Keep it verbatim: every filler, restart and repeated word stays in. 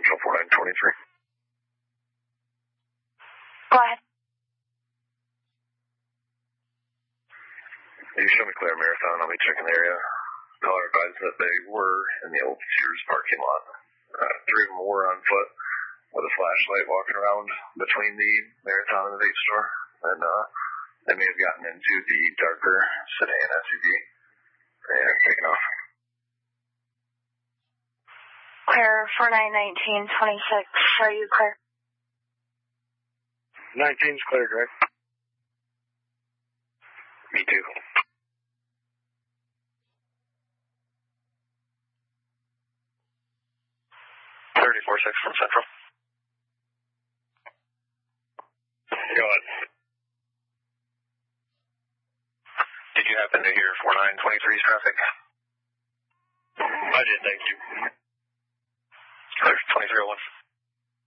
Central four nine twenty-three. Go ahead. You show me clear Marathon. I'll be checking the area. Caller advised that they were in the old Sears parking lot. Uh, three of them were on foot with a flashlight walking around between the Marathon and the vape store. And uh, they may have gotten into the darker sedan S U V and taken off. Clear four nine nineteen twenty-six. Are you clear? nineteen's clear, Greg. Me too. thirty-four six from Central. Go ahead. Did you happen to hear four nine twenty-three's traffic? I did, thank you. twenty-three oh one.